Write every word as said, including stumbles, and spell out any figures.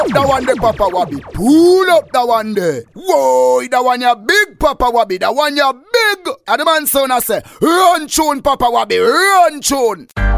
That one the Papa Wabby. Pull up that one there. Whoa, that one ya big Papa Wabby. That one ya big. And the man son I say, run tune Papa Wabby, run tune.